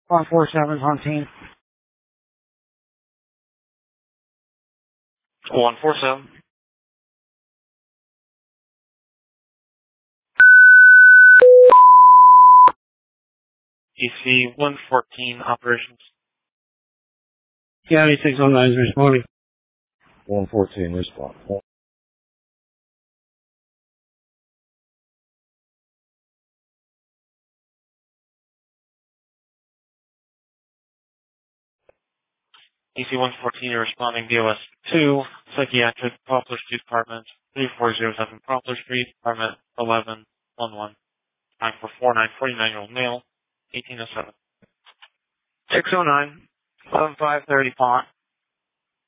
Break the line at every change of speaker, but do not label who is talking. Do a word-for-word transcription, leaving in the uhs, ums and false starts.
one four seven on team.
one four seven. E C one fourteen operations.
County six oh nine is responding.
one fourteen respond.
E C one fourteen, you're responding B O S two, Psychiatric, Poplar Street Apartment, three four zero seven Poplar Street, Apartment eleven one one. nine four four nine, forty-nine-year-old male, eighteen oh seven.
six oh nine, eleven five thirty Pont.